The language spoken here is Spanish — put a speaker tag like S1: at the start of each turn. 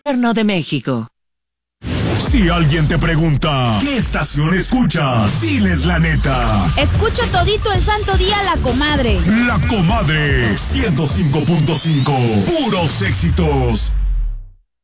S1: Gobierno de México.
S2: Si alguien te pregunta, ¿qué estación escuchas? Diles la neta.
S3: Escucho todito el santo día La Comadre.
S2: La Comadre 105.5. Puros éxitos.